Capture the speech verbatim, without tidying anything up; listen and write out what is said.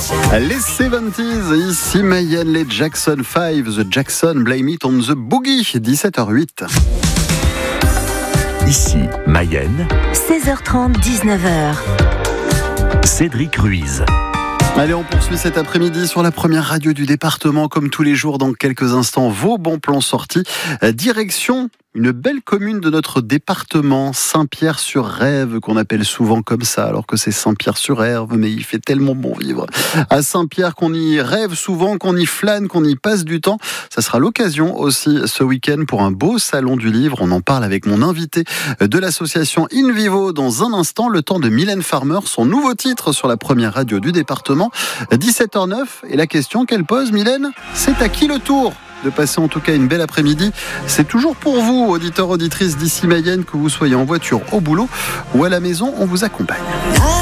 Les soixante-dix, ici Mayenne, les Jackson cinq, The Jackson, Blame It on the Boogie, dix-sept heures huit. Ici Mayenne, seize heures trente, dix-neuf heures. Cédric Ruiz. Allez, on poursuit cet après-midi sur la première radio du département. Comme tous les jours, dans quelques instants, vos bons plans sortis. Direction une belle commune de notre département, Saint-Pierre-sur-Rève, qu'on appelle souvent comme ça, alors que c'est Saint-Pierre-sur-Herve, mais il fait tellement bon vivre à Saint-Pierre qu'on y rêve souvent, qu'on y flâne, qu'on y passe du temps. Ça sera l'occasion aussi ce week-end pour un beau salon du livre. On en parle avec mon invité de l'association In Vivo dans un instant, le temps de Mylène Farmer, son nouveau titre sur la première radio du département, dix-sept heures neuf. Et la question qu'elle pose, Mylène, c'est à qui le tour de passer en tout cas une belle après-midi? C'est toujours pour vous, auditeurs, auditrices d'ici Mayenne, que vous soyez en voiture, au boulot ou à la maison, on vous accompagne.